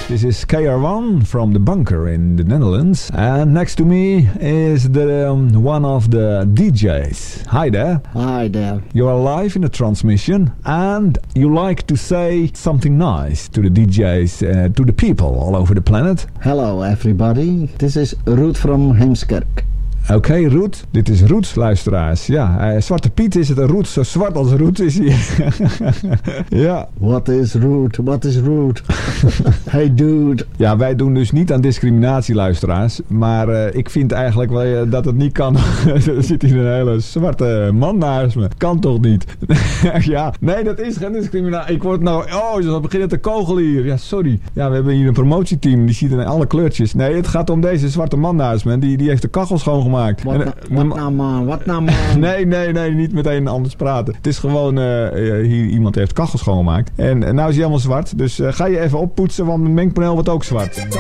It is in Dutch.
This is KR1 from the bunker in the Netherlands. And next to me is the one of the DJs. Hi there. Hi there. You are live in a transmission and you like to say something nice to the DJs, to the people all over the planet. Hello everybody. This is Ruud from Heemskerk. Oké, Roet. Dit is Roet, luisteraars. Ja, Zwarte Piet is het. Een Roet, zo zwart als Roet is hij. Ja. What is Roet? What is Roet? Hey dude. Ja, wij doen dus niet aan discriminatie, luisteraars. Maar ik vind eigenlijk wel dat het niet kan. Er zit hier een hele zwarte man naast me. Kan toch niet? Ja, nee, dat is geen discriminatie. Ik word nou... Oh, ze beginnen te kogelen hier. Ja, sorry. Ja, we hebben hier een promotieteam. Die ziet in alle kleurtjes. Nee, het gaat om deze zwarte man naast me. Die heeft de kachel schoongemaakt. Wat nou man? Nee, niet meteen anders praten. Het is gewoon, hier iemand heeft kachel schoongemaakt. En nou is hij helemaal zwart. Dus ga je even oppoetsen, want mijn mengpaneel wordt ook zwart.